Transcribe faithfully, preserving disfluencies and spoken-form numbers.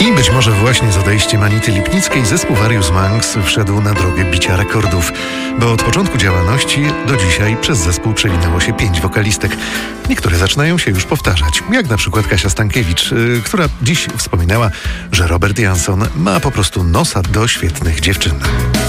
I być może właśnie z odejściem Anity Lipnickiej zespół Various Monks wszedł na drogę bicia rekordów, bo od początku działalności do dzisiaj przez zespół przewinęło się pięć wokalistek. Niektóre zaczynają się już powtarzać, jak na przykład Kasia Stankiewicz, yy, która dziś wspominała, że Robert Jansson ma po prostu nosa do świetnych dziewczyn.